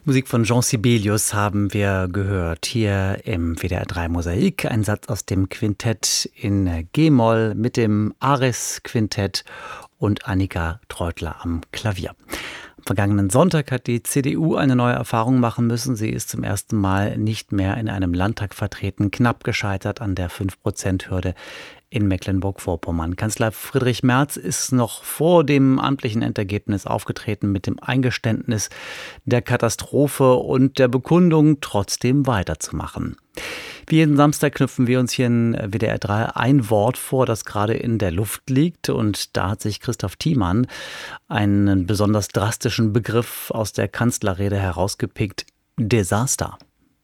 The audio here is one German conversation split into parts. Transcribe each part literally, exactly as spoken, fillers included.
Musik von Jean Sibelius haben wir gehört hier im W D R drei Mosaik. Ein Satz aus dem Quintett in G-Moll mit dem Aris-Quintett und Annika Treutler am Klavier. Am vergangenen Sonntag hat die C D U eine neue Erfahrung machen müssen. Sie ist zum ersten Mal nicht mehr in einem Landtag vertreten, knapp gescheitert an der fünf Prozent Hürde in Mecklenburg-Vorpommern. Kanzler Friedrich Merz ist noch vor dem amtlichen Endergebnis aufgetreten mit dem Eingeständnis der Katastrophe und der Bekundung, trotzdem weiterzumachen. Wie jeden Samstag knüpfen wir uns hier in W D R drei ein Wort vor, das gerade in der Luft liegt. Und da hat sich Christoph Thiemann einen besonders drastischen Begriff aus der Kanzlerrede herausgepickt: Desaster.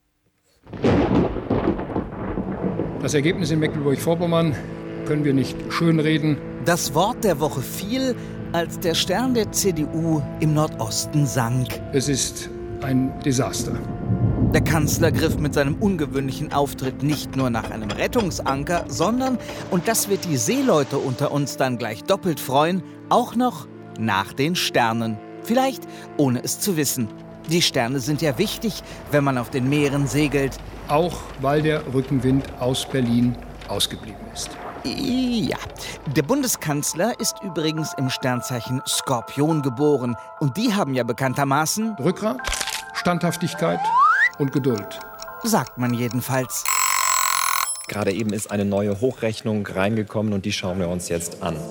Das Ergebnis in Mecklenburg-Vorpommern können wir nicht schönreden. Das Wort der Woche fiel, als der Stern der C D U im Nordosten sank. Es ist ein Desaster. Der Kanzler griff mit seinem ungewöhnlichen Auftritt nicht nur nach einem Rettungsanker, sondern, und das wird die Seeleute unter uns dann gleich doppelt freuen, auch noch nach den Sternen. Vielleicht ohne es zu wissen. Die Sterne sind ja wichtig, wenn man auf den Meeren segelt. Auch weil der Rückenwind aus Berlin ausgeblieben ist. Ja, der Bundeskanzler ist übrigens im Sternzeichen Skorpion geboren. Und die haben ja bekanntermaßen Rückgrat, Standhaftigkeit und Geduld. Sagt man jedenfalls. Gerade eben ist eine neue Hochrechnung reingekommen und die schauen wir uns jetzt an.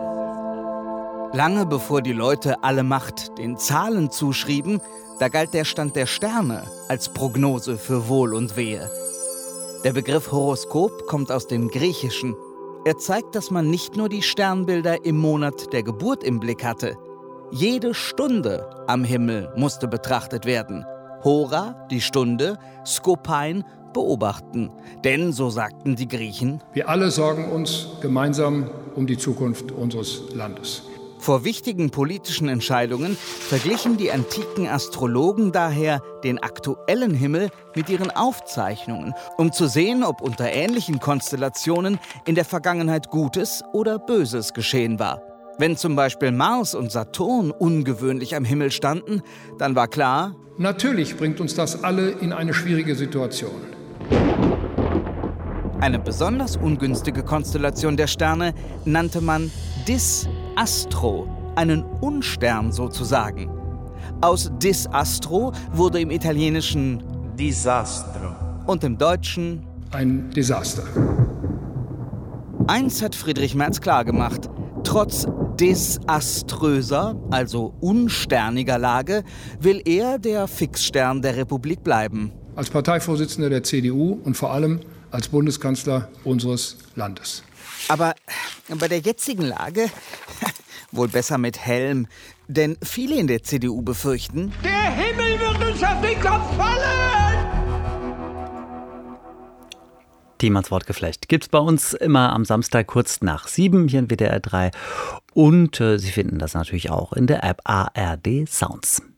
Lange bevor die Leute alle Macht den Zahlen zuschrieben, da galt der Stand der Sterne als Prognose für Wohl und Wehe. Der Begriff Horoskop kommt aus dem Griechischen. Er zeigt, dass man nicht nur die Sternbilder im Monat der Geburt im Blick hatte. Jede Stunde am Himmel musste betrachtet werden. Hora, die Stunde, Skopein, beobachten. Denn, so sagten die Griechen, wir alle sorgen uns gemeinsam um die Zukunft unseres Landes. Vor wichtigen politischen Entscheidungen verglichen die antiken Astrologen daher den aktuellen Himmel mit ihren Aufzeichnungen, um zu sehen, ob unter ähnlichen Konstellationen in der Vergangenheit Gutes oder Böses geschehen war. Wenn zum Beispiel Mars und Saturn ungewöhnlich am Himmel standen, dann war klar, natürlich bringt uns das alle in eine schwierige Situation. Eine besonders ungünstige Konstellation der Sterne nannte man Dis-Astro, einen Unstern sozusagen. Aus Dis-Astro wurde im Italienischen Disastro und im Deutschen ein Desaster. Eins hat Friedrich Merz klargemacht: Trotz desaströser, also unsterniger Lage, will er der Fixstern der Republik bleiben. Als Parteivorsitzender der C D U und vor allem als Bundeskanzler unseres Landes. Aber bei der jetzigen Lage wohl besser mit Helm. Denn viele in der C D U befürchten, der Himmel wird uns auf den Kopf fallen! Thiemanns Wortgeflecht gibt's bei uns immer am Samstag kurz nach sieben hier in W D R drei. Und äh, Sie finden das natürlich auch in der App A R D Sounds.